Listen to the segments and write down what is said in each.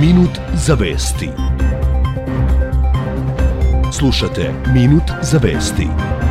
Minut za vesti. Slušate Minut za vesti.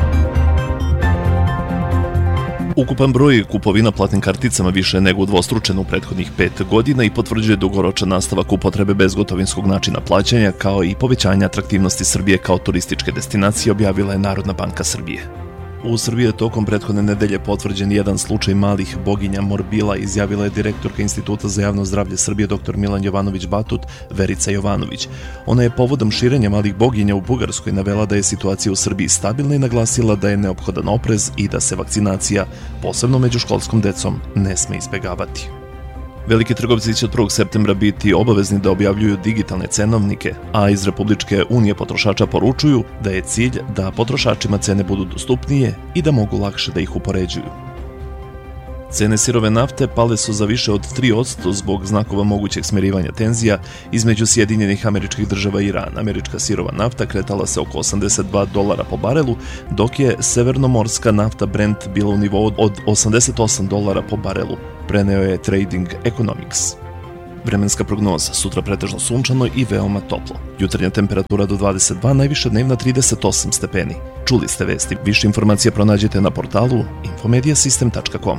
Ukupan broj kupovina platnim karticama više je nego udvostručen u prethodnih 5 godina i potvrđuje dugoročan nastavak upotrebe bezgotovinskog načina plaćanja kao i povećanje atraktivnosti Srbije kao turističke destinacije, objavila je Narodna banka Srbije. U Srbiji je tokom prethodne nedelje potvrđen jedan slučaj malih boginja morbila, izjavila je direktorka Instituta za javno zdravlje Srbije dr. Milan Jovanović-Batut, Verica Jovanović. Ona je povodom širenja malih boginja u Bugarskoj navela da je situacija u Srbiji stabilna i naglasila da je neophodan oprez i da se vakcinacija, posebno među školskom decom, ne sme izbegavati. Veliki trgovci će od 1. septembra biti obavezni da objavljuju digitalne cenovnike, a iz Republičke unije potrošača poručuju da je cilj da potrošačima cene budu dostupnije i da mogu lakše da ih upoređuju. Cene sirove nafte pale su za više od 3% zbog znakova mogućeg smirivanja tenzija između Sjedinjenih Američkih Država i Irana. Američka sirova nafta kretala se oko $82 po barelu, dok je severnomorska nafta Brent bila u nivou od $88 po barelu, preneo je Trading Economics. Vremenska prognoza: sutra pretežno sunčano i veoma toplo. Jutarnja temperatura do 22, najviša dnevna 38 stepeni. Čuli ste vesti. Više informacija pronađite na portalu infomediasystem.com.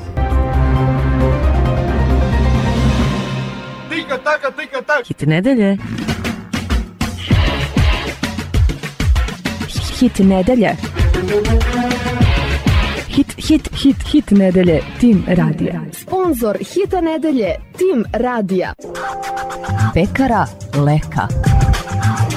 Hit nedelje. Hit nedelje. Hit nedelje. Tim radija. Sponzor hita nedelje. Tim radija. Pekara Leka.